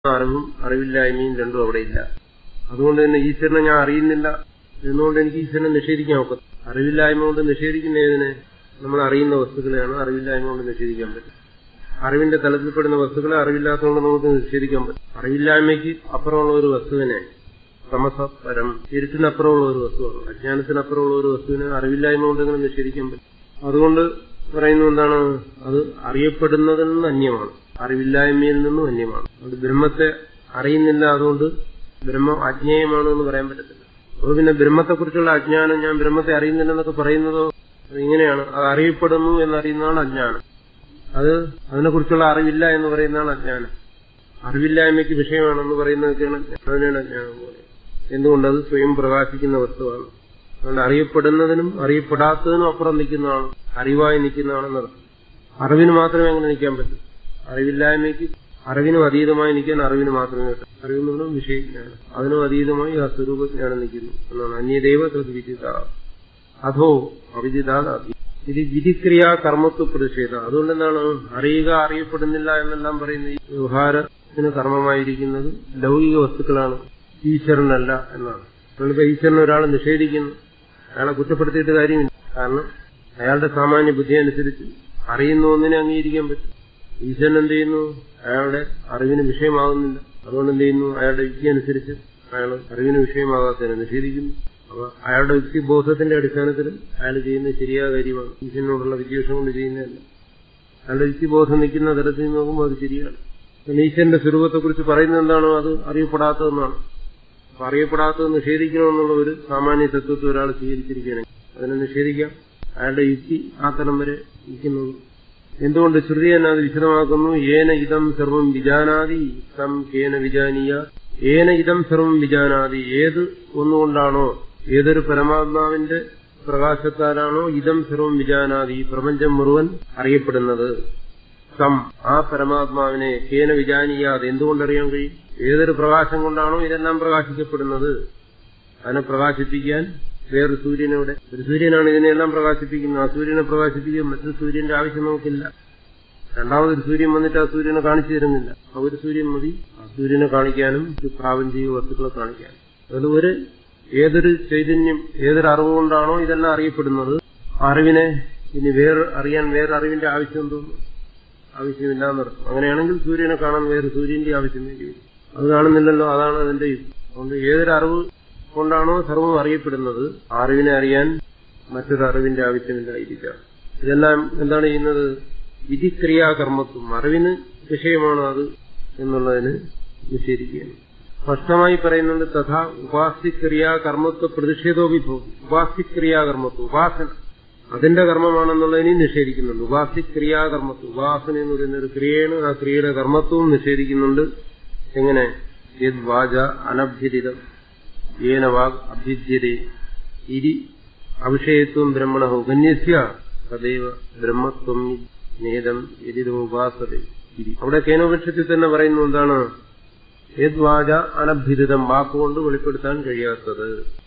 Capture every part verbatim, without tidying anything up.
അറിവും അറിവില്ലായ്മയും രണ്ടും അവിടെ ഇല്ല. അതുകൊണ്ട് തന്നെ ഈശ്വരനെ ഞാൻ അറിയുന്നില്ല എന്നുകൊണ്ട് എനിക്ക് ഈശ്വരനെ നിഷേധിക്കാൻ ഒക്കും. അറിവില്ലായ്മ കൊണ്ട് നിഷേധിക്കുന്ന ഏതിനെ? നമ്മൾ അറിയുന്ന വസ്തുക്കളെയാണ് അറിവില്ലായ്മ കൊണ്ട് നിഷേധിക്കാൻ പറ്റും. അറിവിന്റെ തലത്തിൽപ്പെടുന്ന വസ്തുക്കളെ അറിവില്ലാത്തതുകൊണ്ട് നമുക്ക് നിഷേധിക്കാൻ പറ്റും. അറിവില്ലായ്മയ്ക്ക് അപ്പുറമുള്ള ഒരു വസ്തുവിനെ, സമസപരം, ഇരുട്ടിനപ്പുറമുള്ള ഒരു വസ്തുവാണ്, അജ്ഞാനത്തിനപ്പുറമുള്ള ഒരു വസ്തുവിനെ അറിവില്ലായ്മ കൊണ്ട് എങ്ങനെ നിഷേധിക്കാൻ പറ്റും? അതുകൊണ്ട് പറയുന്നത് എന്താണ്? അത് അറിയപ്പെടുന്നതിൽ നിന്ന് അന്യമാണ്, അറിവില്ലായ്മയിൽ നിന്നും അന്യമാണ്. അതുകൊണ്ട് ബ്രഹ്മത്തെ അറിയുന്നില്ല, അതുകൊണ്ട് ബ്രഹ്മം അജ്ഞേയമാണ് എന്ന് പറയാൻ പറ്റത്തില്ല. അപ്പോൾ പിന്നെ ബ്രഹ്മത്തെക്കുറിച്ചുള്ള അജ്ഞാനം, ഞാൻ ബ്രഹ്മത്തെ അറിയുന്നില്ലെന്നൊക്കെ പറയുന്നതോ ഇങ്ങനെയാണ്. അത് അറിയപ്പെടുന്നു എന്നറിയുന്നതാണ് അജ്ഞാനം. അത് അതിനെക്കുറിച്ചുള്ള അറിവില്ല എന്ന് പറയുന്നതാണ് അജ്ഞാനം. അറിവില്ലായ്മയ്ക്ക് വിഷയമാണെന്ന് പറയുന്നതൊക്കെയാണ് അതിനാണ് അജ്ഞാനം പോലെ. എന്തുകൊണ്ടത് സ്വയം പ്രകാശിക്കുന്ന വസ്തുവാണ്. അതുകൊണ്ട് അറിയപ്പെടുന്നതിനും അറിയപ്പെടാത്തതിനും അപ്പുറം നിൽക്കുന്നതാണ്, അറിവായി നിൽക്കുന്നതാണെന്നർത്ഥം. അറിവിന് മാത്രമേ അങ്ങനെ നിൽക്കാൻ പറ്റൂ. അറിവില്ലായ്മയ്ക്ക് അറിവിനും അതീതമായി നിൽക്കാൻ അറിവിന് മാത്രമേ പറ്റൂ. അറിവെന്നുള്ള വിഷയജ്ഞാനം, അതിനും അതീതമായി ആ സ്വരൂപജ്ഞാനം നിൽക്കുന്നു എന്നാണ്. അന്യദൈവ തദ് വിദിത അധോ അവിദിതാദി ഇത് വിധിക്രിയ കർമ്മത്വ പ്രതിഷേധ. അതുകൊണ്ട് എന്താണ് അറിയുക, അറിയപ്പെടുന്നില്ല എന്നെല്ലാം പറയുന്ന ഈ വ്യവഹാരത്തിന് കർമ്മമായിരിക്കുന്നത് ലൗകിക വസ്തുക്കളാണ്, ഈശ്വരനല്ല എന്നാണ്. നമ്മളിപ്പോ ഈശ്വരനെ ഒരാൾ നിഷേധിക്കുന്നു, അയാളെ കുറ്റപ്പെടുത്തിയിട്ട് കാര്യമില്ല. കാരണം അയാളുടെ സാമാന്യ ബുദ്ധി അനുസരിച്ച് അറിയുന്ന ഒന്നിനെ അംഗീകരിക്കാൻ പറ്റും. ഈശ്വരൻ എന്ത് ചെയ്യുന്നു? അയാളുടെ അറിവിന് വിഷയമാകുന്നില്ല. അതുകൊണ്ട് എന്ത് ചെയ്യുന്നു? അയാളുടെ യുക്തി അനുസരിച്ച് അയാൾ അറിവിന് വിഷയമാകാത്തതിനെ നിഷേധിക്കുന്നു. അപ്പൊ അയാളുടെ യുക്തിബോധത്തിന്റെ അടിസ്ഥാനത്തിൽ അയാൾ ചെയ്യുന്നത് ശരിയായ കാര്യമാണ്, ഈശ്വരനോടുള്ള വിദ്വേഷം കൊണ്ട് ചെയ്യുന്നതല്ല. അയാളുടെ യുക്തിബോധം നിൽക്കുന്ന തരത്തിൽ നോക്കുമ്പോൾ അത് ശരിയാണ്. ഈശ്വരന്റെ സ്വരൂപത്തെക്കുറിച്ച് പറയുന്നത് എന്താണോ അത് അറിയപ്പെടാത്തതെന്നാണ്. അപ്പൊ അറിയപ്പെടാത്തത് നിഷേധിക്കണമെന്നുള്ള ഒരു സാമാന്യ തത്വത്തെ ഒരാൾ സ്വീകരിച്ചിരിക്കുകയാണെങ്കിൽ അതിനെ നിഷേധിക്കാം. അയാളുടെ യുക്തി ആ തലം വരെ നിൽക്കുന്നത്. എന്തുകൊണ്ട്? ശ്രുതി തന്നെ അത് വിശദമാക്കുന്നു. ഏന ഇതം സർവം വിജാനാതി സം കേന വിജാനീയ. ഏന ഇതം സർവം വിജാനാതി, ഏത് ഒന്നുകൊണ്ടാണോ, ഏതൊരു പരമാത്മാവിന്റെ പ്രകാശത്താലാണോ ഇതം സർവം വിജാനാതി, ഈ പ്രപഞ്ചം മുഴുവൻ അറിയപ്പെടുന്നത്. സം, ആ പരമാത്മാവിനെ, കേന വിജാനീയാത്, എന്തുകൊണ്ടറിയാൻ കഴിയും? ഏതൊരു പ്രകാശം കൊണ്ടാണോ ഇതെല്ലാം പ്രകാശിക്കപ്പെടുന്നത്, അതിനെ പ്രകാശിപ്പിക്കാൻ വേറൊരു സൂര്യനോടെ, ഒരു സൂര്യനാണ് ഇതിനെല്ലാം പ്രകാശിപ്പിക്കുന്നത്. ആ സൂര്യനെ പ്രകാശിപ്പിക്കാൻ മറ്റൊരു സൂര്യന്റെ ആവശ്യം നമുക്കില്ല. രണ്ടാമതൊരു സൂര്യൻ വന്നിട്ട് ആ സൂര്യനെ കാണിച്ചു തരുന്നില്ല. ആ ഒരു സൂര്യൻ മതി ആ സൂര്യനെ കാണിക്കാനും പ്രാപഞ്ചിക വസ്തുക്കളെ കാണിക്കാനും. അത് ഒരു ഏതൊരു ചൈതന്യം, ഏതൊരു അറിവുകൊണ്ടാണോ ഇതെല്ലാം അറിയപ്പെടുന്നത്, അറിവിനെ ഇനി വേറെ അറിയാൻ വേറെ അറിവിന്റെ ആവശ്യം തോന്നുന്നു, ആവശ്യമില്ലാന്നർത്ഥം. അങ്ങനെയാണെങ്കിൽ സൂര്യനെ കാണാൻ വേറെ സൂര്യന്റെ ആവശ്യം വേണ്ടി വരും. അത് കാണുന്നില്ലല്ലോ, അതാണ് അതിന്റെ യുക്തി. അതുകൊണ്ട് ഏതൊരു അറിവ് കൊണ്ടാണോ സർവ്വം അറിയപ്പെടുന്നത്, അറിവിനെ അറിയാൻ മറ്റൊരു അറിവിന്റെ ആവശ്യമില്ലായിരിക്കാം. ഇതെല്ലാം എന്താണ് ചെയ്യുന്നത്? വിധിക്രിയാകർമ്മത്വം, അറിവിന് വിഷയമാണ് അത് എന്നുള്ളതിന് നിഷേധിക്കുകയാണ്. സ്പഷ്ടമായി പറയുന്നുണ്ട്. തഥാ ഉപാസ്യക്രിയാകർമ്മത്വ പ്രതിഷേധോഭിഭവം. ഉപാസ്യക്രിയാകർമ്മത്വം, ഉപാസന അതിന്റെ കർമ്മമാണെന്നുള്ളതിനെ നിഷേധിക്കുന്നുണ്ട്. ഉപാസ്യക്രിയാകർമ്മത്വം, ഉപാസന എന്ന് പറയുന്ന ഒരു ക്രിയയാണ്. ആ ക്രിയയുടെ കർമ്മത്വവും നിഷേധിക്കുന്നുണ്ട്. എങ്ങനെ? യദ് വാച അനഭ്യതിതം ഏന വാഗ് അഭ്യുജ്യതേ ഇരി അവിഷയത്വം ബ്രഹ്മണ ഉപന്യസ്യ തദൈവ ബ്രഹ്മത്വം നേദം യതിദമുപാസതേ ഇരി. അവിടെ കേനോപനിഷത്തിൽ തന്നെ പറയുന്നു എന്താണ്? യദ് വാച അനഭ്യുദിതം, വാക്കുകൊണ്ട് വെളിപ്പെടുത്താൻ കഴിയാത്തത്.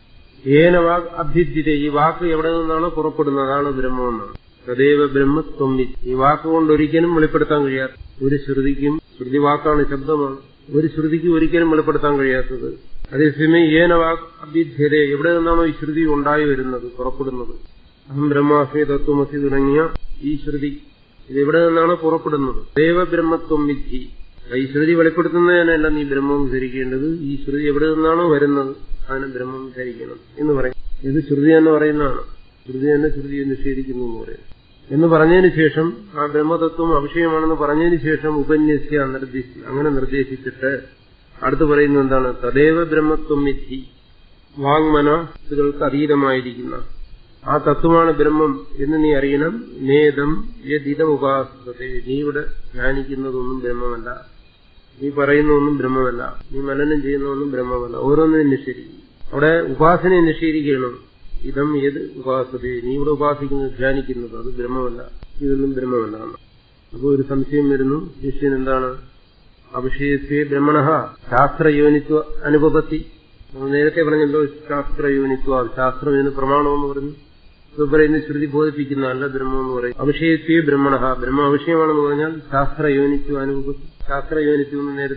ഏന വാഗ് അഭ്യുജ്യതേ, ഈ വാക്ക് എവിടെ നിന്നാണോ പുറപ്പെടുന്നത് അതാണ് ബ്രഹ്മമെന്നാണ്. തദൈവ ബ്രഹ്മത്വം, ഈ വാക്കുകൊണ്ട് ഒരിക്കലും വെളിപ്പെടുത്താൻ കഴിയാത്ത ഒരു ശ്രുതിക്കും, ശ്രുതി വാക്കാണ്, ശബ്ദമാണ്, ഒരു ശ്രുതിക്ക് ഒരിക്കലും വെളിപ്പെടുത്താൻ കഴിയാത്തത്. അതേസമയം ഏന വാഗ് അഭ്യുജ്യതേ, എവിടെ നിന്നാണോ ഈ ശ്രുതി ഉണ്ടായി വരുന്നത്, പുറപ്പെടുന്നത്, അഹം ബ്രഹ്മാസ്മി തത്വമസി തുടങ്ങിയ ഈ ശ്രുതി, ഇതെവിടെ നിന്നാണോ പുറപ്പെടുന്നത്, ദേവബ്രഹ്മത്വം വിധി, ഈ ശ്രുതി വെളിപ്പെടുത്തുന്നതിനല്ല നീ ബ്രഹ്മം ധരിക്കേണ്ടത്, ഈ ശ്രുതി എവിടെ നിന്നാണോ വരുന്നത് അതിനെ ബ്രഹ്മം ധരിക്കണം എന്ന് പറയും. ഇത് ശ്രുതി എന്ന് പറയുന്നതാണ്. ശ്രുതി തന്നെ ശ്രുതിയെ നിഷേധിക്കുന്നു എന്ന് പറയും. എന്ന് പറഞ്ഞതിന് ശേഷം ആ ബ്രഹ്മതത്വം അവിഷയമാണെന്ന് പറഞ്ഞതിന് ശേഷം ഉപന്യസ്യ നിർദ്ദേശി, അങ്ങനെ നിർദ്ദേശിച്ചിട്ട് അടുത്ത് പറയുന്നത് എന്താണ്? തദൈവ ബ്രഹ്മത്വം വിധി, വാങ്മനസ്സുകൾക്ക് അതീതമായിരിക്കുന്ന ആ തത്വമാണ് ബ്രഹ്മം എന്ന് നീ അറിയണം. നേദം യദിദം ഉപാസത്തെ, നീ ഇവിടെ ധ്യാനിക്കുന്നതൊന്നും ബ്രഹ്മമല്ല, നീ പറയുന്നതൊന്നും ബ്രഹ്മമല്ല, നീ മനനം ചെയ്യുന്നതൊന്നും ബ്രഹ്മമല്ല. ഓരോന്നിനും നിഷേധിക്കും. അവിടെ ഉപാസനയെ നിഷേധിക്കണം. ഇതം ഏത് ഉപാസത്തെ, നീ ഇവിടെ ഉപാസിക്കുന്നത്, ധ്യാനിക്കുന്നത് അത് ബ്രഹ്മമല്ല, ഇതൊന്നും ബ്രഹ്മമല്ല. അപ്പോൾ ഒരു സംശയം വരുന്നു. ശിഷ്യൻ എന്താണ്? അവിഷയത്വേ ബ്രഹ്മണ ശാസ്ത്രയോനിത്വ അനുപപത്തി. നമ്മൾ നേരത്തെ പറഞ്ഞല്ലോ ശാസ്ത്രയോനിത്വ, ശാസ്ത്രം എന്ന് പ്രമാണമെന്ന് പറഞ്ഞു. ഇപ്പൊ പറയുന്ന ശ്രുതി ബോധിപ്പിക്കുന്നതല്ല ബ്രഹ്മം എന്ന് പറയും. അവിഷയത്വേ ബ്രഹ്മണ, ബ്രഹ്മ അവിഷയമാണെന്ന് പറഞ്ഞാൽ ശാസ്ത്രയോനിത്വ അനുപപത്തി. ശാസ്ത്രയോനിത്വം എന്ന് നേരത്തെ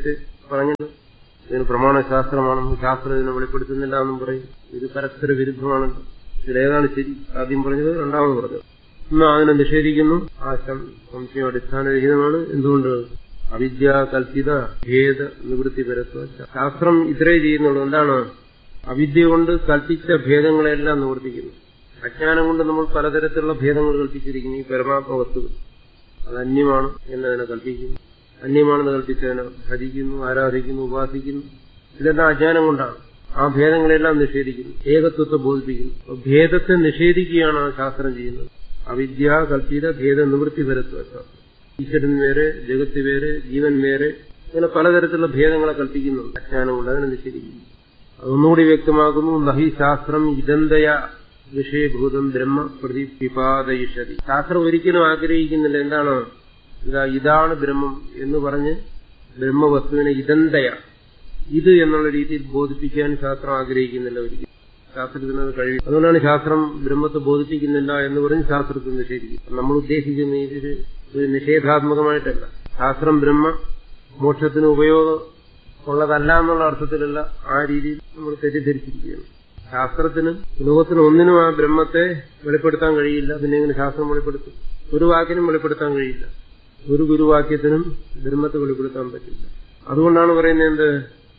പറഞ്ഞത്. ഇതിന് പ്രമാണശാസ്ത്രമാണെന്നും ശാസ്ത്രം ഇതിനെ വെളിപ്പെടുത്തുന്നില്ല എന്നും പറയും. ഇത് പരസ്പര വിരുദ്ധമാണല്ലോ. ഇതിലേതാണ് ശരി? ആദ്യം പറഞ്ഞത്, രണ്ടാമത് പറഞ്ഞത്. ഇന്ന് അതിനെ നിഷേധിക്കുന്നു. ആ സംശയം അടിസ്ഥാനരഹിതമാണ്. എന്തുകൊണ്ട്? അവിദ്യ കൽപ്പിത ഭേദ നിവൃത്തി പരത്വ. ശാസ്ത്രം ഇത്രേ ചെയ്യുന്നുള്ളൂ. എന്താണ്? അവിദ്യ കൊണ്ട് കൽപ്പിച്ച ഭേദങ്ങളെല്ലാം നിവർത്തിക്കുന്നു. അജ്ഞാനം കൊണ്ട് നമ്മൾ പലതരത്തിലുള്ള ഭേദങ്ങൾ കൽപ്പിച്ചിരിക്കുന്നു. ഈ പരമാത്മ വസ്തുക്കൾ അത് അന്യമാണ് എന്നതിനെ കൽപ്പിക്കുന്നു. അന്യമാണെന്ന് കൽപ്പിച്ചതിനെ ഭജിക്കുന്നു, ആരാധിക്കുന്നു, ഉപാസിക്കുന്നു. ഇതെല്ലാം അജ്ഞാനം കൊണ്ടാണ്. ആ ഭേദങ്ങളെല്ലാം നിഷേധിക്കുന്നു, ഏകത്വത്തെ ബോധിപ്പിക്കുന്നു. ഭേദത്തെ നിഷേധിക്കുകയാണ് ആ ശാസ്ത്രം ചെയ്യുന്നത്. അവിദ്യ കൽപ്പിത ഭേദ നിവൃത്തി പരത്വ. ഈശ്വരൻ വേറെ, ജഗത്ത് വേറെ, ജീവൻ വേറെ, ഇങ്ങനെ പലതരത്തിലുള്ള ഭേദങ്ങളെ കൽപ്പിക്കുന്നുണ്ട്. അജ്ഞാനം കൊണ്ട് അതിനെ നിഷേധിക്കുന്നു. അതൊന്നുകൂടി വ്യക്തമാക്കുന്നു. നഹി ശാസ്ത്രം ഇതന്തയ വിഷയഭൂതം ബ്രഹ്മ പ്രതിപിപാദയിഷതി. ശാസ്ത്രം ഒരിക്കലും ആഗ്രഹിക്കുന്നില്ല എന്താണ് ഇതാ ഇതാണ് ബ്രഹ്മം എന്ന് പറഞ്ഞ് ബ്രഹ്മവസ്തുവിനെ ഇതന്തയ ഇത് എന്നുള്ള രീതിയിൽ ബോധിപ്പിക്കാൻ ശാസ്ത്രം ആഗ്രഹിക്കുന്നില്ല ഒരിക്കലും. ശാസ്ത്രത്തിന് അത് കഴിയും. അതുകൊണ്ടാണ് ശാസ്ത്രം ബ്രഹ്മത്തെ ബോധിപ്പിക്കുന്നില്ല എന്ന് പറഞ്ഞ് ശാസ്ത്രത്തെ നിഷേധിക്കും. നമ്മൾ ഉദ്ദേശിക്കുന്ന ഇതിൽ ഒരു നിഷേധാത്മകമായിട്ടല്ല. ശാസ്ത്രം ബ്രഹ്മ മോക്ഷത്തിന് ഉപയോഗം ഉള്ളതല്ല എന്നുള്ള അർത്ഥത്തിലല്ല, ആ രീതിയിൽ നമ്മൾ തെറ്റിദ്ധരിച്ചിരിക്കുകയാണ്. ശാസ്ത്രത്തിന് ലോകത്തിന് ഒന്നിനും ആ ബ്രഹ്മത്തെ വെളിപ്പെടുത്താൻ കഴിയില്ല. പിന്നെ എങ്ങനെ ശാസ്ത്രം വെളിപ്പെടുത്തും? ഒരു വാക്കിനും വെളിപ്പെടുത്താൻ കഴിയില്ല. ഒരു ഗുരുവാക്യത്തിനും ബ്രഹ്മത്തെ വെളിപ്പെടുത്താൻ പറ്റില്ല. അതുകൊണ്ടാണ് പറയുന്നത് എന്ത്?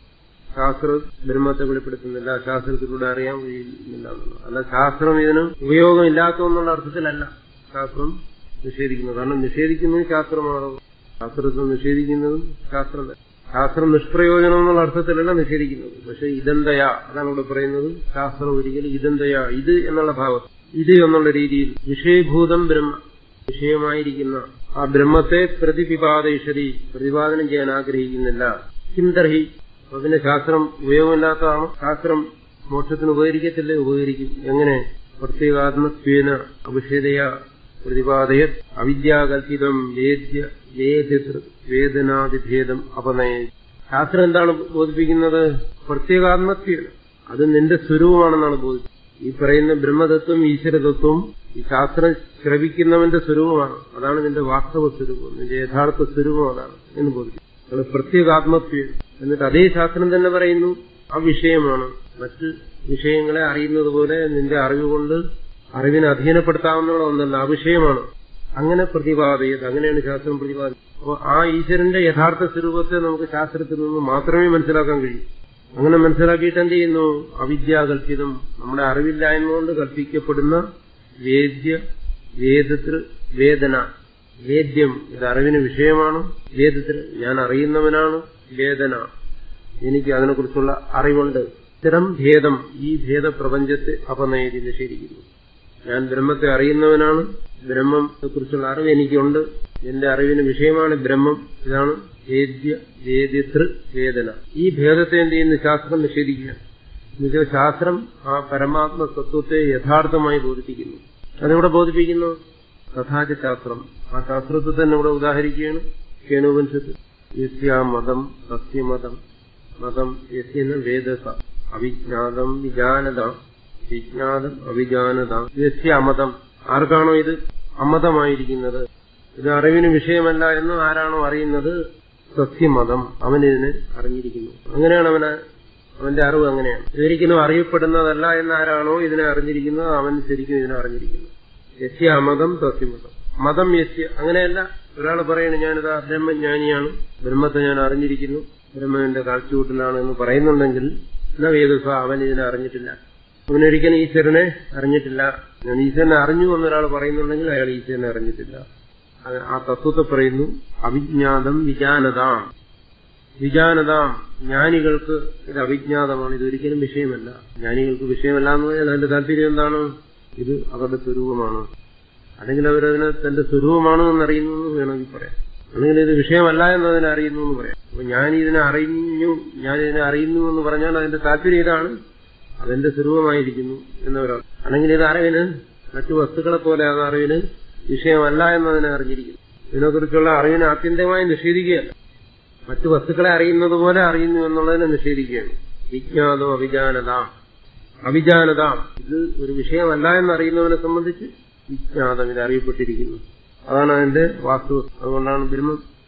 ശാസ്ത്രം ബ്രഹ്മത്തെ വെളിപ്പെടുത്തുന്നില്ല, ശാസ്ത്രത്തിലൂടെ അറിയാൻ കഴിയുന്നില്ല എന്നുള്ളത്. അല്ല, ശാസ്ത്രം ഇതിന് ഉപയോഗമില്ലാത്ത എന്നുള്ള അർത്ഥത്തിലല്ല ശാസ്ത്രം നിഷേധിക്കുന്നത്. കാരണം നിഷേധിക്കുന്നതും ശാസ്ത്രമാണോ? ശാസ്ത്രത്തെ നിഷേധിക്കുന്നതും ശാസ്ത്രം. ശാസ്ത്രം നിഷ്പ്രയോജനം എന്നുള്ള അർത്ഥത്തിലല്ല നിഷേധിക്കുന്നത്. പക്ഷെ ഇതെന്തയാ, അതാണ് ഇവിടെ പറയുന്നത്. ശാസ്ത്രം ഒരിക്കലും ഇതെന്തയാ ഇത് എന്നുള്ള ഭാവം, ഇത് എന്നുള്ള രീതിയിൽ വിഷയഭൂതം ബ്രഹ്മ, വിഷയമായിരിക്കുന്ന ആ ബ്രഹ്മത്തെ പ്രതിപിപാദയിഷതി, പ്രതിപാദനം ചെയ്യാൻ ആഗ്രഹിക്കുന്നില്ല. കിംതർഹി, അതിന് ശാസ്ത്രം ഉപയോഗമില്ലാത്തതാണ്. ശാസ്ത്രം മോക്ഷത്തിന് ഉപകരിക്കത്തില്ലേ? ഉപകരിക്കും. എങ്ങനെ? പ്രത്യേകാത്മത്വേന അഭിഷേദയ പ്രതിപാദയ അവിദ്യാകൽപിതം വേദ്യ വേദൃ വേദനാദിഭേദം അപനയ. ശാസ്ത്രം എന്താണ് ബോധിപ്പിക്കുന്നത്? പ്രത്യേകാത്മത്വേന, അത് നിന്റെ സ്വരൂപമാണെന്നാണ് ബോധിപ്പിക്കുന്നത്. ഈ പറയുന്ന ബ്രഹ്മതത്വം ഈശ്വരതത്വം ഈ ശാസ്ത്രം ശ്രവിക്കുന്നവന്റെ സ്വരൂപമാണ്. അതാണ് നിന്റെ വാസ്തവ സ്വരൂപം, നിന്റെ യഥാർത്ഥ സ്വരൂപം അതാണ് എന്ന് ബോധിപ്പിക്കും. അത് പ്രത്യേകാത്മത്വേന. എന്നിട്ട് അതേ ശാസ്ത്രം തന്നെ പറയുന്നു ആ വിഷയമാണ്. മറ്റ് വിഷയങ്ങളെ അറിയുന്നത് പോലെ നിന്റെ അറിവുകൊണ്ട് അറിവിനെ അധീനപ്പെടുത്താവുന്ന ഒന്നല്ല, ആ വിഷയമാണ്. അങ്ങനെ പ്രതിപാദയത്, അങ്ങനെയാണ് ശാസ്ത്രം പ്രതിപാദിക്കുന്നത്. അപ്പോൾ ആ ഈശ്വരന്റെ യഥാർത്ഥ സ്വരൂപത്തെ നമുക്ക് ശാസ്ത്രത്തിൽ നിന്ന് മാത്രമേ മനസ്സിലാക്കാൻ കഴിയൂ. അങ്ങനെ മനസ്സിലാക്കിയിട്ട് എന്ത് ചെയ്യുന്നു? അവിദ്യാകൽപിതം, നമ്മുടെ അറിവില്ലായ്മ കൊണ്ട് കൽപ്പിക്കപ്പെടുന്ന വേദ്യ വേദതൃ വേദന. വേദ്യം, ഇത് അറിവിന് വിഷയമാണ്. വേദതൃ, ഞാൻ അറിയുന്നവനാണ്. വേദന, എനിക്ക് അതിനെക്കുറിച്ചുള്ള അറിവുണ്ട്. ഇത്തരം ഭേദം, ഈ ഭേദപ്രപഞ്ചത്തെ അപനയതി നിഷേധിക്കുന്നു. ഞാൻ ബ്രഹ്മത്തെ അറിയുന്നവനാണ്, ബ്രഹ്മത്തെ കുറിച്ചുള്ള അറിവ് എനിക്കുണ്ട്, എന്റെ അറിവിന് വിഷയമാണ് ബ്രഹ്മം. ഇതാണ് വേദ്യ വേദ്യതൃ വേദന. ഈ ഭേദത്തെ എന്ത് ചെയ്യുന്നു? ശാസ്ത്രം നിഷേധിക്കുക. എന്നുവെച്ചാൽ ശാസ്ത്രം ആ പരമാത്മ തത്വത്തെ യഥാർത്ഥമായി ബോധിപ്പിക്കുന്നു. അതിവിടെ ബോധിപ്പിക്കുന്നു തഥാച ശാസ്ത്രം. ആ ശാസ്ത്രത്തെ തന്നെ ഇവിടെ ഉദാഹരിക്കുകയാണ്. കേനോപനിഷത്ത് യസ്യാമതം സത്യമതം മതം യസ്യെന്ന വേദസ അവിജ്ഞാതം വിജാനതാം വിജ്ഞാതം അവിജാനതാം യസ്യ അമതം. ആർക്കാണോ ഇത് അമതമായിരിക്കുന്നത്, ഇത് അറിവിന് വിഷയമല്ല എന്ന് ആരാണോ അറിയുന്നത്, സത്യമതം, അവനിതിനെ അറിഞ്ഞിരിക്കുന്നു. അങ്ങനെയാണ് അവന്, അവന്റെ അറിവ് അങ്ങനെയാണ്. ഇതൊരിക്കലും അറിയപ്പെടുന്നതല്ല എന്നാരാണോ ഇതിനെ അറിഞ്ഞിരിക്കുന്നത്, അവൻ ശരിക്കും ഇതിനെ അറിഞ്ഞിരിക്കുന്നു. യസ്യ അമതം സത്യമതം. മതം യസ്യ, അങ്ങനെയല്ല. ഒരാൾ പറയുന്നത് ഞാനിതാ ബ്രഹ്മജ്ഞാനിയാണ്, ബ്രഹ്മത്തെ ഞാൻ അറിഞ്ഞിരിക്കുന്നു, ബ്രഹ്മന്റെ കാഴ്ചകൂട്ടിലാണ് എന്ന് പറയുന്നുണ്ടെങ്കിൽ എന്നാ വേദസ, അവൻ ഇതിനെ അറിഞ്ഞിട്ടില്ല. അവനൊരിക്കലും ഈശ്വരനെ അറിഞ്ഞിട്ടില്ല. ഞാൻ ഈശ്വരനെ അറിഞ്ഞു എന്നൊരാൾ പറയുന്നുണ്ടെങ്കിൽ അയാൾ ഈശ്വരനെ അറിഞ്ഞിട്ടില്ല. ആ തത്വത്തെ പറയുന്നു അവിജ്ഞാതം വിജാനതാം. വിജാനതാം, ജ്ഞാനികൾക്ക് ഇത് അവിജ്ഞാതമാണ്, ഇതൊരിക്കലും വിഷയമല്ല. ജ്ഞാനികൾക്ക് വിഷയമല്ല എന്ന് പറഞ്ഞാൽ അതിന്റെ താല്പര്യം എന്താണ്? ഇത് അവരുടെ സ്വരൂപമാണ്. അല്ലെങ്കിൽ അവരതിനെ തന്റെ സ്വരൂപമാണ് എന്നറിയുന്നു എന്ന് വേണമെങ്കിൽ പറയാം. അല്ലെങ്കിൽ ഇത് വിഷയമല്ല എന്നതിനെ അറിയുന്നു എന്ന് പറയാം. അപ്പൊ ഞാൻ ഇതിനെ അറിഞ്ഞു, ഞാൻ ഇതിനെ അറിയുന്നു എന്ന് പറഞ്ഞാൽ അതിന്റെ താല്പര്യം ഇതാണ്, അതെന്റെ സ്വരൂപമായിരിക്കുന്നു എന്നവരാണ്. അല്ലെങ്കിൽ ഇത് അറിവിന് മറ്റു വസ്തുക്കളെ പോലെ അത് അറിവിന് വിഷയമല്ല എന്നതിനെ അറിഞ്ഞിരിക്കുന്നു. ഇതിനെക്കുറിച്ചുള്ള അറിവിനെ ആത്യന്തികമായി നിഷേധിക്കുകയല്ല, മറ്റു വസ്തുക്കളെ അറിയുന്നത് പോലെ അറിയുന്നു എന്നുള്ളതിനെ നിഷേധിക്കുകയാണ്. വിജ്ഞാതം അവിജാനതാം. അവിജാനതാം, ഇത് ഒരു വിഷയമല്ല എന്നറിയുന്നവനെ സംബന്ധിച്ച് വിജ്ഞാതം, ഇത് അറിയപ്പെട്ടിരിക്കുന്നു. അതാണ് അതിന്റെ വാസ്തു. അതുകൊണ്ടാണ് ബ്രഹ്മം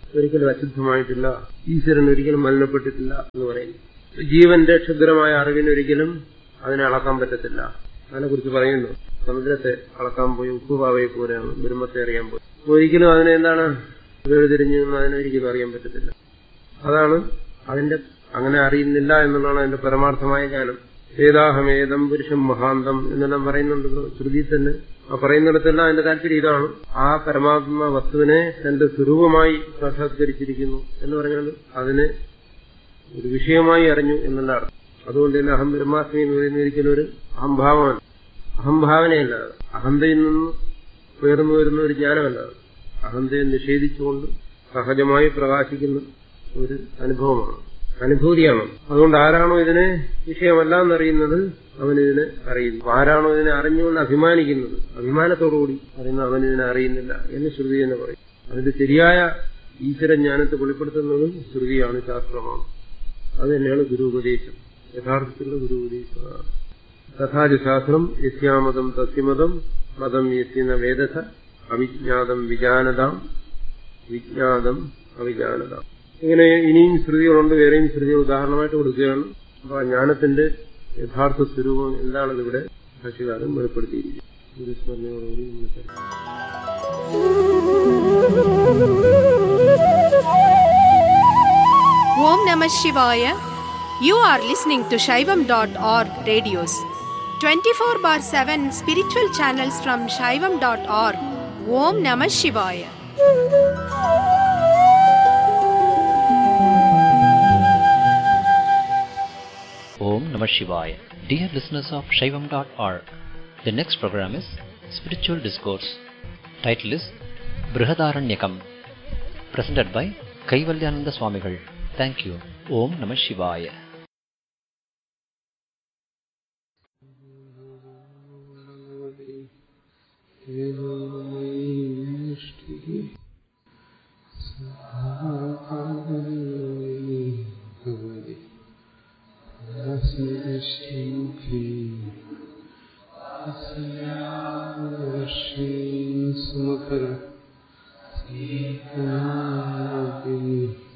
ഒരിക്കലും അശുദ്ധമായിട്ടില്ല, ഈശ്വരൻ ഒരിക്കലും മലിനപ്പെട്ടിട്ടില്ല എന്ന് പറയുന്നു. ജീവന്റെ ക്ഷുദ്രമായ അറിവിനൊരിക്കലും അതിനെ അളക്കാൻ പറ്റത്തില്ല. അതിനെക്കുറിച്ച് പറയുന്നു. സമുദ്രത്തെ അളക്കാൻ പോയി ഉപ്പുപാവയെ പോലെയാണ് ബ്രഹ്മത്തെ അറിയാൻ പോയി. ഒരിക്കലും അതിനെ എന്താണ് വേർതിരിഞ്ഞ് അതിനൊരിക്കലും അറിയാൻ പറ്റത്തില്ല. അതാണ് അതിന്റെ അങ്ങനെ അറിയുന്നില്ല എന്നുള്ളതാണ് അതിന്റെ പരമാർത്ഥമായ ജ്ഞാനം. ഏതാഹമേദം പുരുഷം മഹാന്തം എന്നെല്ലാം പറയുന്നുണ്ടല്ലോ ശ്രുതി തന്നെ. ആ പറയുന്നിടത്തെല്ലാം അതിന്റെ താല്പര്യം ഇതാണ്. ആ പരമാത്മ വസ്തുവിനെ തന്റെ സ്വരൂപമായി സാക്ഷാത്കരിച്ചിരിക്കുന്നു എന്ന് പറഞ്ഞാൽ അതിനെ ഒരു വിഷയമായി അറിഞ്ഞു എന്നുള്ള അർത്ഥം. അതുകൊണ്ട് തന്നെ അഹം ബ്രഹ്മാസ്മി എന്ന് പറയുന്ന ഒരിക്കലും ഒരു അഹംഭാവമാണ്, അഹംഭാവനയല്ല. അഹന്തയിൽ നിന്ന് ഉയർന്നു വരുന്ന ഒരു ജ്ഞാനമല്ല. അഹന്തയെ നിഷേധിച്ചുകൊണ്ട് സഹജമായി പ്രകാശിക്കുന്ന ഒരു അനുഭവമാണ്, അനുഭൂതിയാണ്. അതുകൊണ്ട് ആരാണോ ഇതിനെ വിഷയമല്ല എന്നറിയുന്നത് അവനിതിനെ അറിയുന്നു. ആരാണോ ഇതിനെ അറിഞ്ഞുകൊണ്ട് അഭിമാനിക്കുന്നത്, അഭിമാനത്തോടുകൂടി അറിയുന്നത് അവനിതിനെ അറിയുന്നില്ല എന്ന് ശ്രുതി എന്ന് പറയും. അതിന്റെ ശരിയായ ഈശ്വരജ്ഞാനത്തെ വെളിപ്പെടുത്തുന്നത് ശ്രുതിയാണ്, ശാസ്ത്രമാണ്. അത് തന്നെയാണ് ഗുരുപദേശം, യഥാർത്ഥത്തിലുള്ള ഗുരുപദേശം. തഥാച ശാസ്ത്രം യസ്യാമതം തസ്യമതം മതം യസ്യന വേദത അവിജ്ഞാതം വിജാനതാം വിജ്ഞാതം അവിജാനതാം. ഇങ്ങനെ ഇനിയും ശ്രുതികളുണ്ട്, വേറെയും ശ്രുതികൾ ഉദാഹരണമായിട്ട് കൊടുക്കുകയാണ്. അപ്പൊ ആ ജ്ഞാനത്തിന്റെ യഥാർത്ഥ സ്വരൂപം എന്താണെന്ന് ഇവിടെ ഭാഷ്യകാരൻ വെളിപ്പെടുത്തിയിരിക്കും. ഗുരുസ്മരണയോടുകൂടി Om Namah Shivaya. You are listening to Shaivam dot org radios. twenty-four bar seven spiritual channels from Shaivam dot org. Om Namah Shivaya. Om Namah Shivaya. Dear listeners of Shaivam dot org, the next program is Spiritual Discourse. Title is Brihadaranyakam. Presented by Kaivalyananda Swamigal. Thank you. Om Namah Shivaya. Smakara